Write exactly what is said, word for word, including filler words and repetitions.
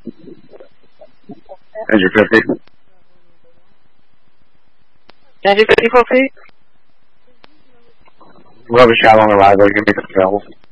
There's your fifty. There's your fifty-four feet. We'll have a shot on arrival. Give me the film.